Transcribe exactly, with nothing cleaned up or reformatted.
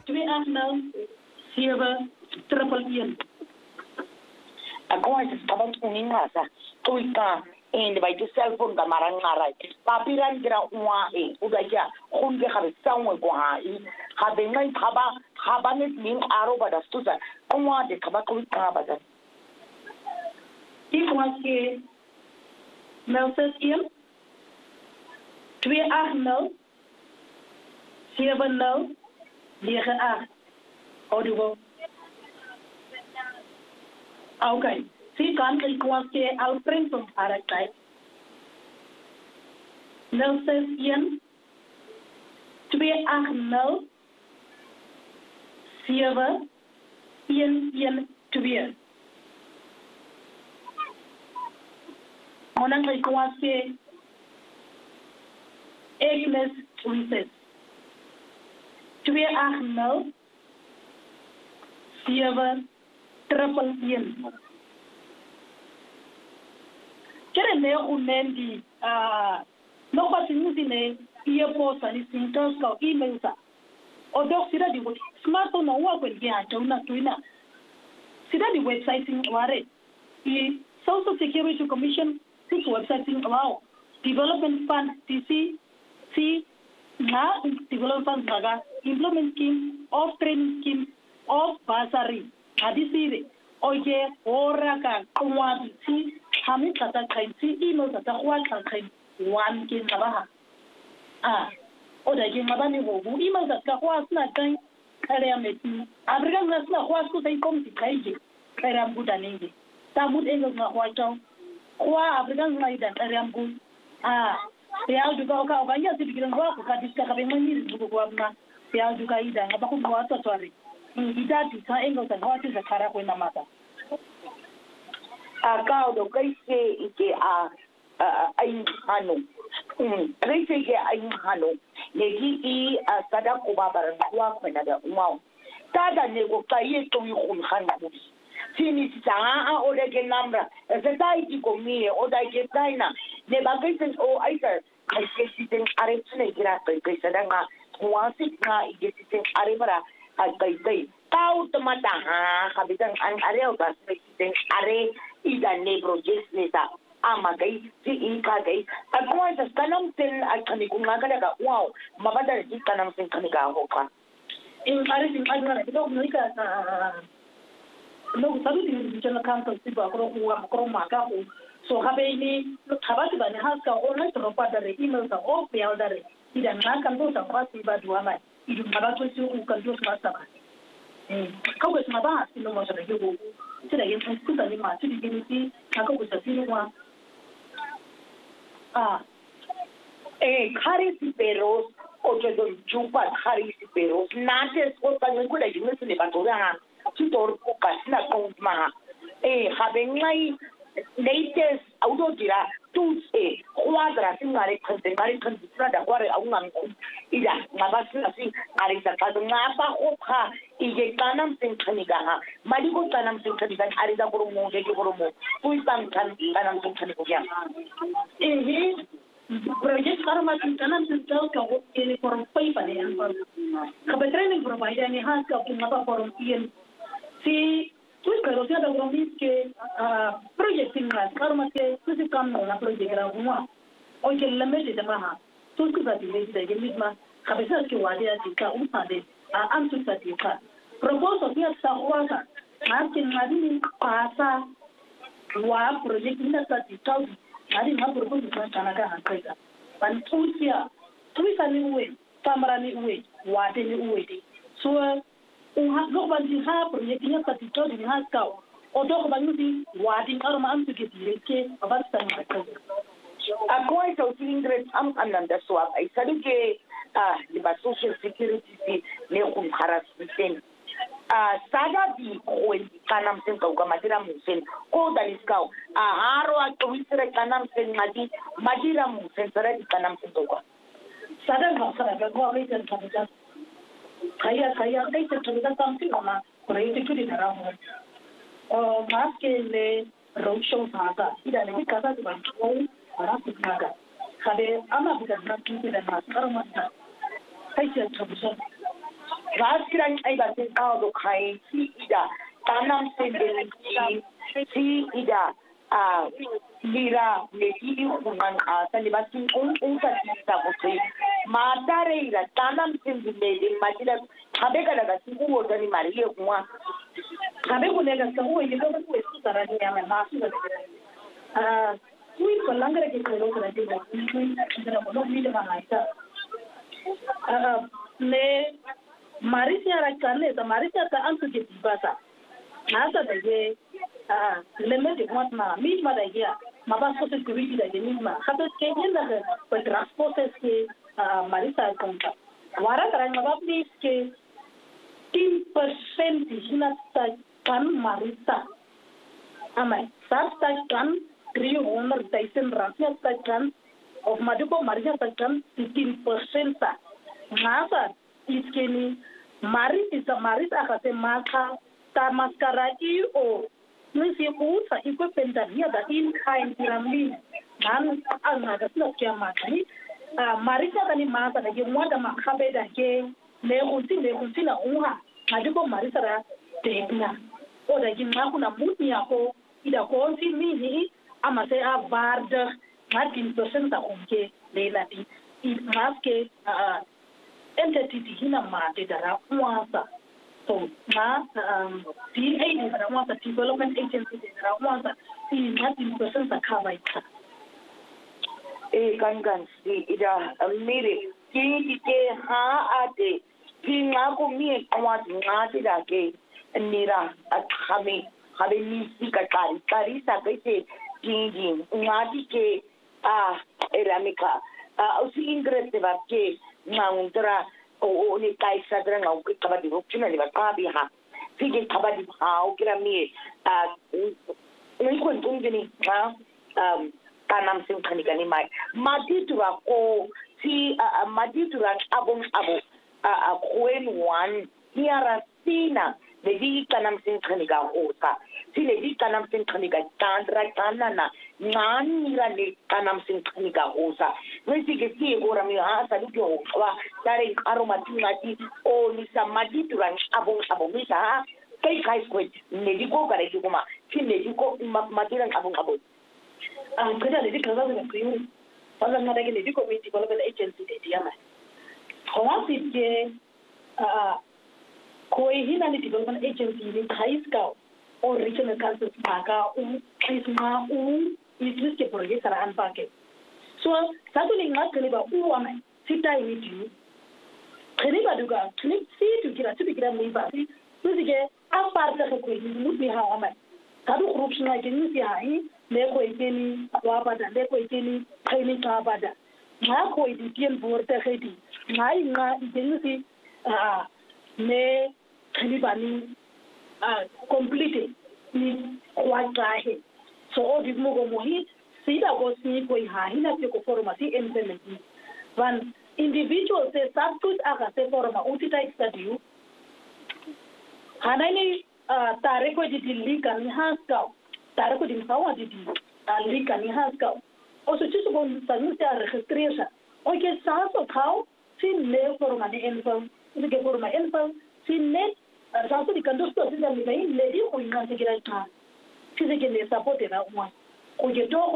twee agt nul sewe triple een. Ako ay sabat kuning ngasa. Tuika and by the cell phone kamarang ngaray. Papiran gira uwa e uda kya khunge khabe sangwe ko ha i khabe ngai khaba khaba ne ning aro bada stuza uwa de khaba tuika bada. Ik was ke Melses een twee agt nul sewe nul negen agt. Audible. Okay. Si kan ik was ke Alfred van Paradise. Melses een twee agt nul sewe een een twee. Onang ik was ke Agnes Princess. twee agt nul sewe triple een. Kere ne unendi ah no kwa sinusi ne iye posa ni sintos ka email sa. O dok sida di smartphone na wa kwen ya tuna tuina. Sida di website sing ware. I Social Security Commission six website sing wow. Development Fund T C C na development fund naga implement scheme of training scheme of bursary. Hadisire oye ora ka kwa ti kami kata kain ti email kata kwa kain one kin nabaha ah oda kin mabani wo bu email kata kwa sna kain kare ameti abriga na sna kwa sku sai kom ti kaije kare am budaningi ta mud engo na kwa taw kwa abriga na ida kare am bu ah ya juga ka ka ya ti bikin wa ko ka diska ka be mani bu ko abna ya juga ida ngaba ko wa to twari ida ti sa engo ta wa ti zakara ko na mata Akao do kaise ike a ai hano. Kaise ike ai hano. Negi i sada kuba barang kuwa kwena da umau. Tada nego kaye to yi kun hana budi. Sini sanga a ode ke namra. Zeta iti komiye oda ike taina. Ne ba kaise o aisa kaise siten are tsune gira kai kaise da nga kuwasi nga ike siten are bara kai kai. Tau temata ha kabitan an are o ba siten are ida ne project nesa ama kai si inka kai akwa sa kanam ten akani kunga kala ka wow mabada ji kanam ten kani ka hoka in kare sin ajna ito no ika no sabi din jana kan to siba ko ko ko maka ko so habe ni thabati bani haska o na to pa dare email ka o pe al dare ida na kan to ta pa siba duwa mai idu mabato si ku kan to sa ba eh ko ko ma ba sino mo sa de go tira yin ku ta ni ma tiri gini si aka ku sa sino wa ah eh kare si peros o je do chupa kare si peros nates ko ta ni ku la yin se le ba to ya tu tor ko ka sina ko ma eh habe ngai latest auto dira tu e cuadra sin ngare khante ngare khante tra da kware au ngam ko ida ngabasi asi ngare sa ka ngapa ko kha ije kanam sin khani ga ha mali ko kanam sin khani ga ari da ko mo je ko mo tu sam kan kanam sin khani ko ya eh project karma sin kanam sin tel ka ko ele por pai pa ne an ka be training provider ni ha ka ko ngapa por ien si Pues pero si ada bromis que proyecto en las karma que tú se cambia la proyecto la una hoy que la media de baja tú que vas a decir de misma cabeza que guardia de ka un pade a antu satika proposo que está juega más que nadie pasa wa proyecto na satika nadie más proposo que sana ka hankaita pan tusia tu sani uwe tamara ni uwe wate ni uwe de so unha lo banji ha proyecto ya patito di haska o do ko banyuti wadi arma am tuke direke abasta na ka akwai to tilingre am ananda swap ai saduke ah di ba social security si ne kun haras sen ah sada di ko kanam sen ka ga madira musen ko daliskau ah haro a to wisre kanam sen ngadi madira musen sara di kanam sen ka sada ha sara ga go ai sen ka kaya kaya kai se tuda tamsi ona proyecto tu di dara ho o mas que le roadshow saga ida ne ka sa ban ko ara saga kade ama bi da na tu da na karma ta kai se tuda Gaskiran ai ba sai kawo do kai si ida tanam sendeli si ida a lira le ili kuman a sani ba sin un un ka ta ko sai matare ida tanam sendeli de majila habe kala ga sin uwo dani mariye kuma habe ko ne ga sa uwo yi ga ko su tara ni ya ma su ga ah kui ko langare ke ko lo kara de ko ni ndara ko no mi de ma haita ah ne Marisia rakane ta Marisia ta an suke tibasa nasa da ge a lemme de kwatna mi ma da ge ma ba so se kubi da ge ni ma hata ke yin da ko transport ke Marisia konta wara karan ma ba please ke ten percent hina ta kan Marisia amai sa ta kan three hundred thousand rasia ta kan of maduko Marisia ta kan fifteen percent sa nasa iskeni Marit is a Marit akate maka ta maskara I o nisi uta iko pendania da in kind piramid nan anga da sna kya makani Marita kani maka da ge mwada makabe da ge ne unti ne unti na unha adiko Marita ra tekna o da ge maku na muti yako ida ko unti mini ama se a varda matin percent ta unke lela di I maske entity hina mate dara uansa so na um D A ni dara uansa development agency dara uansa I nothing person sa kawaita e kangan si ida mire ki ke ha ate ki ngako mi kwat ngati da ke nira at khame habe ni si ka kari kari sa ke ki ki ngati ke a eramika a usi ingres de va ke Mauntra o ni kai sadra ngau ki kabadi rukina ni batabi ha sige kabadi ha o kira mi a ni ko tungini ha um kanam sim khanika ni mai mati tura ko si mati tura abong abo a kwen one hiara sina le di kanam sim khanika ota si le di kanam sim khanika tandra kanana ngani ra le kanam sim khanika osa nisi ke si gora mi ha sa lukyo wa tare aroma tingati o ni sa mati tura abong abo mi sa kai kai ko ne di ko kare ki kuma si ne di ko matiran abong abo ah kada le di kaza da ku wala na da ke le di ko mi development agency de dia mai ko si ke ah ko hina ni development agency ni high school or regional council maka u kisma u is ke proje sara an pake so satu ni ngat kali ba u amai sita ini di kali ba duga kali si tu kira tu kira ni ba si tu sige a parte ko ni mut ni ha amai kadu groups na ke ni si hai le ko ikeni wa bada le ko ikeni khaini ka bada ma ko di tien borte khedi ngai nga ikeni si a ne kali ba ni a complete ni kwa tahe so o di mo go mohi sida go si ko ha hina te ko forma si implement van individual se substitute aga se forma utita study hanani tare ko di liga ni haska tare ko di sawa di liga ni haska o so chiso go sanu te registration o ke sa so khao si le forma ni info si ke forma info si net sa so di kandosto si le le di ko ina se gira ta si se ke le support na uma o ke to